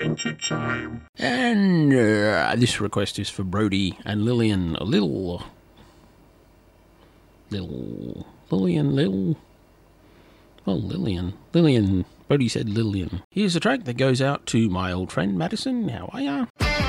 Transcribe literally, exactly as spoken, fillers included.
adventure time. And uh, this request is for Brody and Lillian. A little... Little... Lillian, little... Oh, Lillian. Lillian. Brody said Lillian. Here's a track that goes out to my old friend Madison. How are ya?